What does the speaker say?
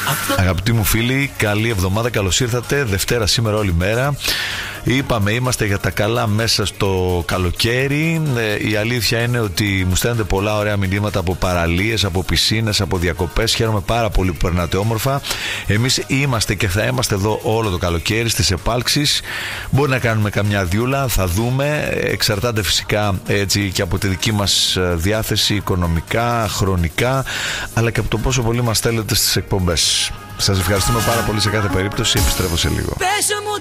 Αγαπητοί μου φίλοι, καλή εβδομάδα, καλώς ήρθατε. Δευτέρα σήμερα όλη μέρα. Είπαμε, είμαστε για τα καλά μέσα στο καλοκαίρι. Η αλήθεια είναι ότι μου στέλνετε πολλά ωραία μηνύματα από παραλίες, από πισίνες, από διακοπές. Χαίρομαι πάρα πολύ που περνάτε όμορφα. Εμείς είμαστε και θα είμαστε εδώ όλο το καλοκαίρι στις επάλξεις. Μπορεί να κάνουμε καμιά διούλα, θα δούμε. Εξαρτάται φυσικά έτσι και από τη δική μας διάθεση οικονομικά, χρονικά, αλλά και από το πόσο πολύ μας στέλνετε στις εκπομπές. Σας ευχαριστούμε πάρα πολύ σε κάθε περίπτωση. Επιστρέφω σε λίγο.